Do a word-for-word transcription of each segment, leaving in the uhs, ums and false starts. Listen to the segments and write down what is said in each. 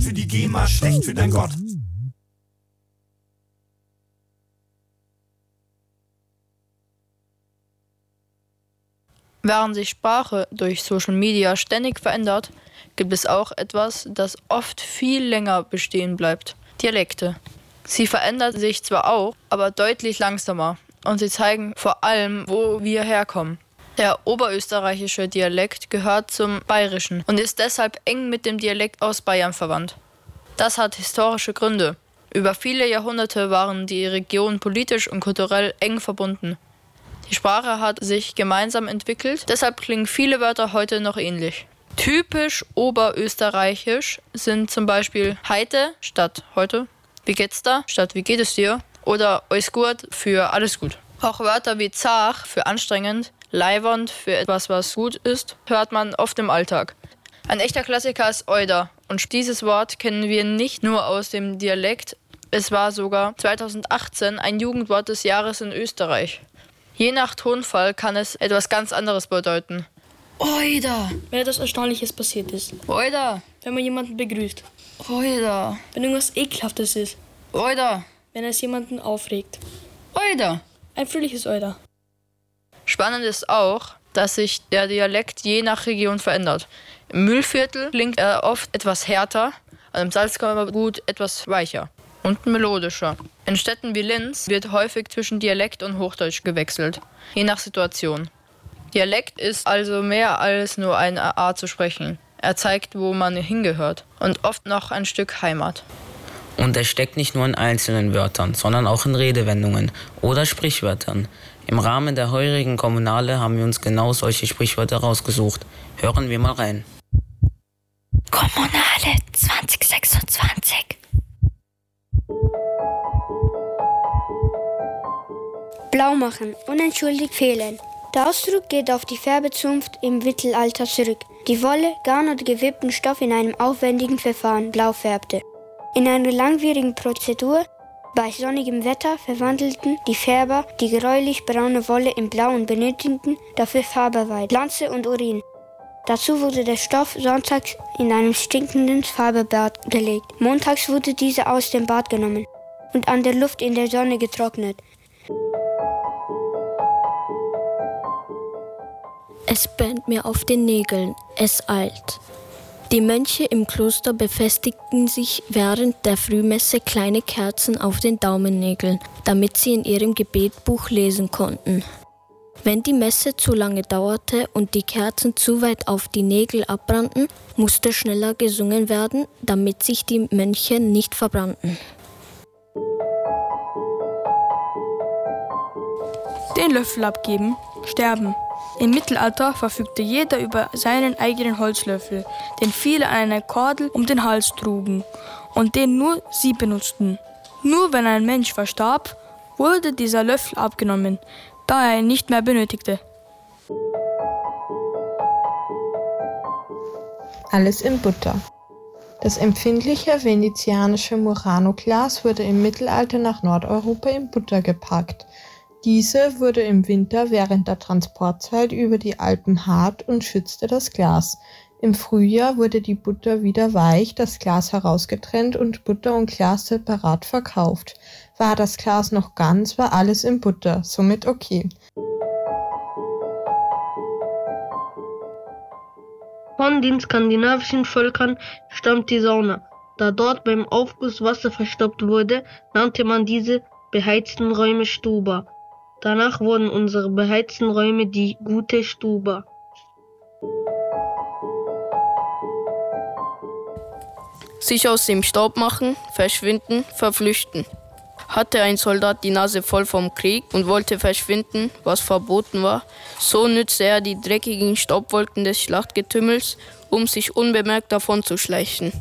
für die GEMA, schlecht für dein Gott. Während sich Sprache durch Social Media ständig verändert, gibt es auch etwas, das oft viel länger bestehen bleibt: Dialekte. Sie verändern sich zwar auch, aber deutlich langsamer, und sie zeigen vor allem, wo wir herkommen. Der oberösterreichische Dialekt gehört zum Bayerischen und ist deshalb eng mit dem Dialekt aus Bayern verwandt. Das hat historische Gründe. Über viele Jahrhunderte waren die Regionen politisch und kulturell eng verbunden. Die Sprache hat sich gemeinsam entwickelt, deshalb klingen viele Wörter heute noch ähnlich. Typisch oberösterreichisch sind zum Beispiel Heite statt heute, wie geht's da statt wie geht es dir oder Alles gut für alles gut. Auch Wörter wie zach für anstrengend, leiwand für etwas, was gut ist, hört man oft im Alltag. Ein echter Klassiker ist Oida, und dieses Wort kennen wir nicht nur aus dem Dialekt, es war sogar zweitausendachtzehn ein Jugendwort des Jahres in Österreich. Je nach Tonfall kann es etwas ganz anderes bedeuten. Oida! Wenn etwas Erstaunliches passiert ist. Oida! Wenn man jemanden begrüßt. Oida! Wenn irgendwas Ekelhaftes ist. Oida! Wenn es jemanden aufregt. Oida! Ein fröhliches Oida. Spannend ist auch, dass sich der Dialekt je nach Region verändert. Im Mühlviertel klingt er oft etwas härter, und im Salzkammergut etwas weicher und melodischer. In Städten wie Linz wird häufig zwischen Dialekt und Hochdeutsch gewechselt, je nach Situation. Dialekt ist also mehr als nur eine Art zu sprechen. Er zeigt, wo man hingehört, und oft noch ein Stück Heimat. Und er steckt nicht nur in einzelnen Wörtern, sondern auch in Redewendungen oder Sprichwörtern. Im Rahmen der heurigen Kommunale haben wir uns genau solche Sprichwörter rausgesucht. Hören wir mal rein. Kommunale zwanzig sechsundzwanzig. Blau machen, unentschuldigt fehlen. Der Ausdruck geht auf die Färbezunft im Mittelalter zurück, die Wolle, Garn oder gewebten Stoff in einem aufwendigen Verfahren blau färbte. In einer langwierigen Prozedur, bei sonnigem Wetter, verwandelten die Färber die gräulich braune Wolle in Blau und benötigten dafür Farbeweid, Lanze und Urin. Dazu wurde der Stoff sonntags in einem stinkenden Farbebad gelegt. Montags wurde dieser aus dem Bad genommen und an der Luft in der Sonne getrocknet. Es brennt mir auf den Nägeln, es eilt. Die Mönche im Kloster befestigten sich während der Frühmesse kleine Kerzen auf den Daumennägeln, damit sie in ihrem Gebetbuch lesen konnten. Wenn die Messe zu lange dauerte und die Kerzen zu weit auf die Nägel abbrannten, musste schneller gesungen werden, damit sich die Mönche nicht verbrannten. Den Löffel abgeben, sterben. Im Mittelalter verfügte jeder über seinen eigenen Holzlöffel, den viele an einer Kordel um den Hals trugen und den nur sie benutzten. Nur wenn ein Mensch verstarb, wurde dieser Löffel abgenommen, da er ihn nicht mehr benötigte. Alles in Butter. Das empfindliche venezianische Murano-Glas wurde im Mittelalter nach Nordeuropa in Butter gepackt. Diese wurde im Winter während der Transportzeit über die Alpen hart und schützte das Glas. Im Frühjahr wurde die Butter wieder weich, das Glas herausgetrennt und Butter und Glas separat verkauft. War das Glas noch ganz, war alles in Butter, somit okay. Von den skandinavischen Völkern stammt die Sauna. Da dort beim Aufguss Wasser verstopft wurde, nannte man diese beheizten Räume Stuba. Danach wurden unsere beheizten Räume die gute Stuba. Sich aus dem Staub machen, verschwinden, verflüchten. Hatte ein Soldat die Nase voll vom Krieg und wollte verschwinden, was verboten war, so nützte er die dreckigen Staubwolken des Schlachtgetümmels, um sich unbemerkt davon zu schleichen.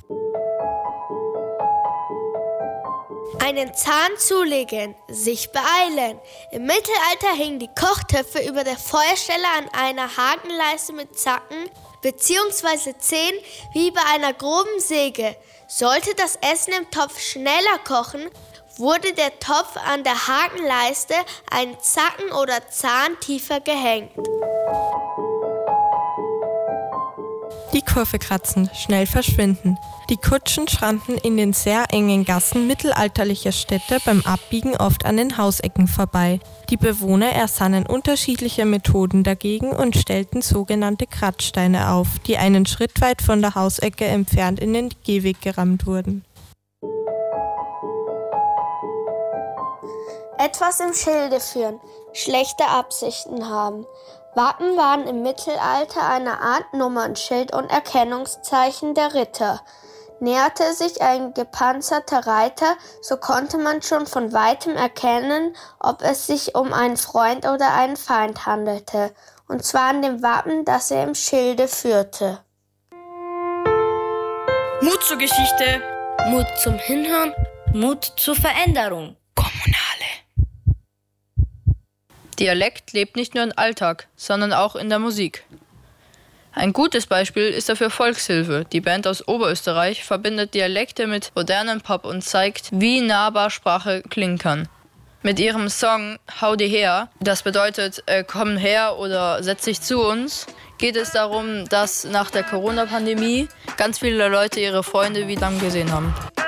Einen Zahn zulegen, sich beeilen. Im Mittelalter hingen die Kochtöpfe über der Feuerstelle an einer Hakenleiste mit Zacken bzw. Zähnen wie bei einer groben Säge. Sollte das Essen im Topf schneller kochen, wurde der Topf an der Hakenleiste einen Zacken oder Zahn tiefer gehängt. Die die Kurve kratzen, schnell verschwinden. Die Kutschen schramten in den sehr engen Gassen mittelalterlicher Städte beim Abbiegen oft an den Hausecken vorbei. Die Bewohner ersannen unterschiedliche Methoden dagegen und stellten sogenannte Kratzsteine auf, die einen Schritt weit von der Hausecke entfernt in den Gehweg gerammt wurden. Etwas im Schilde führen, schlechte Absichten haben. Wappen waren im Mittelalter eine Art Nummernschild und Erkennungszeichen der Ritter. Näherte sich ein gepanzerter Reiter, so konnte man schon von weitem erkennen, ob es sich um einen Freund oder einen Feind handelte, und zwar an dem Wappen, das er im Schilde führte. Mut zur Geschichte, Mut zum Hinhören, Mut zur Veränderung. Kommunale. Dialekt lebt nicht nur im Alltag, sondern auch in der Musik. Ein gutes Beispiel ist dafür Volkshilfe. Die Band aus Oberösterreich verbindet Dialekte mit modernem Pop und zeigt, wie nahbar Sprache klingen kann. Mit ihrem Song Hau die her, das bedeutet äh, komm her oder setz dich zu uns, geht es darum, dass nach der Corona-Pandemie ganz viele Leute ihre Freunde wieder gesehen haben.